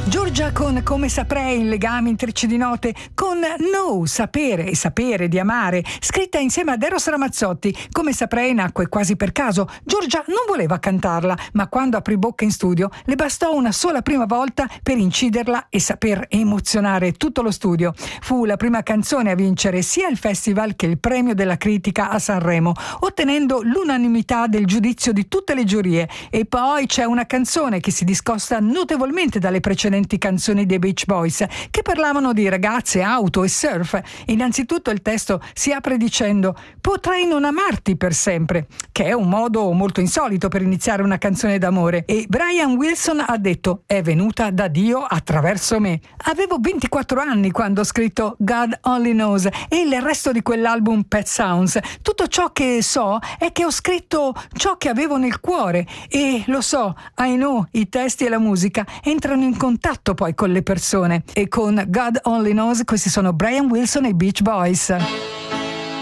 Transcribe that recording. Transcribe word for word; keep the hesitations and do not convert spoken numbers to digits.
Giorgia con Come saprei, in legami intrecci di note, con No, sapere e sapere di amare, scritta insieme ad Eros Ramazzotti. Come saprei nacque quasi per caso. Giorgia non voleva cantarla, ma quando aprì bocca in studio le bastò una sola prima volta per inciderla e saper emozionare tutto lo studio. Fu la prima canzone a vincere sia il festival che il premio della critica a Sanremo, ottenendo l'unanimità del giudizio di tutte le giurie. E poi c'è una canzone che si discosta notevolmente dalle precedenti canzoni dei Beach Boys, che parlavano di ragazze, auto e surf. Innanzitutto il testo si apre dicendo "Potrei non amarti per sempre", che è un modo molto insolito per iniziare una canzone d'amore, e Brian Wilson ha detto "è venuta da Dio attraverso me". Avevo ventiquattro anni quando ho scritto God Only Knows e il resto di quell'album Pet Sounds. Tutto ciò che so è che ho scritto ciò che avevo nel cuore, e lo so, I know, i testi e la musica entrano in contatto poi con le persone. E con God Only Knows questi sono Brian Wilson e i Beach Boys.